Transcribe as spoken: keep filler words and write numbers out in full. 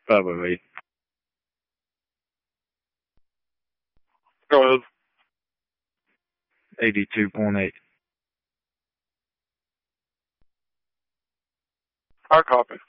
Probably. Go ahead. eighty-two point eight. Hard copy.